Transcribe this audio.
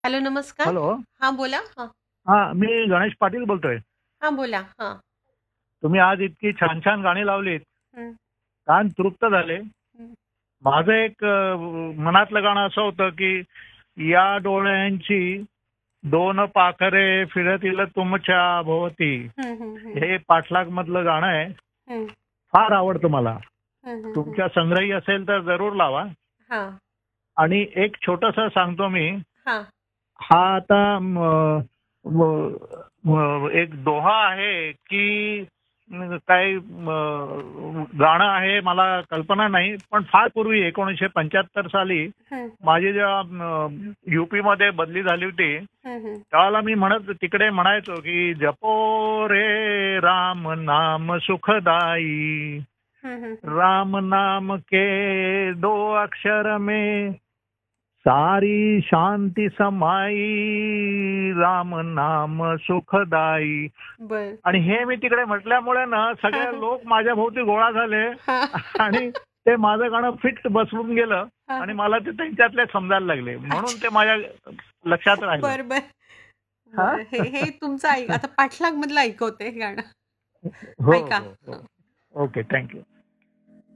Hello, नमस्कार. Hello. हां, बोला. हां, मी गणेश पाटील बोलतोय. हां, बोला. हां. तुम्ही आज इतकी छान छान गाणी लावलीत, हं, कान तृप्त झाले. हं. माझं एक मनातलं गाणं असं होतं की या डोळ्यांची दोन पाखरे फिरतील तुमच्या भोवती. हं, हं, हं. हे पाठलाग मधलं गाणं आहे. हं, फार आवडतं मला. हं, हं, हं. तुमच्या संग्रही असेल तर जरूर लावा. हां, आणि एक छोटस सांगतो मी. हां. हा आता एक दोहा आहे की काय गाणं आहे मला कल्पना नाही, पण फार पूर्वी 1975 साली हं, माझी जेव्हा युपी मध्ये बदली झाली होती, हं, हं. त्यावेळेला मी तिकडे म्हणायचो की जपो रे राम नाम सुखदाई, हं, हं, हं. राम नाम के दो अक्षर में सारी शांती समाई, राम नाम सुखदाई. बरं. आणि हे मी तिकडे म्हटल्यामुळे ना हां, सगळे हां. लोक माझ्या भोवती गोळा झाले. हां. आणि ते माझं गाणं फिट बसवून गेलं. हां, आणि हां. मला ते त्यांच्यातले समजायला लागले, म्हणून ते अच्छा. माझ्या लक्षात राहिलं. बरं, बरं. हा. बरं. हे तुमचं आता पाठलागमधलं ऐकवते हे गाणं. हो ऐका. हो हो. हां. Okay, thank you.